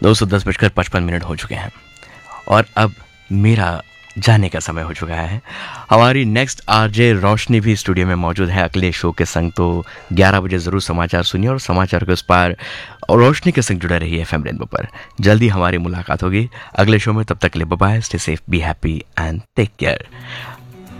दोस्तों 10:55 हो चुके हैं और अब मेरा जाने का समय हो चुका है। हमारी नेक्स्ट आरजे रोशनी भी स्टूडियो में मौजूद है अगले शो के संग, तो 11 बजे ज़रूर समाचार सुनिए और समाचार के उस पार और रोशनी के संग जुड़े रहिए एफएम रेनबो पर। जल्दी हमारी मुलाकात होगी अगले शो में, तब तक के लिए bye bye, stay safe, be happy and take care.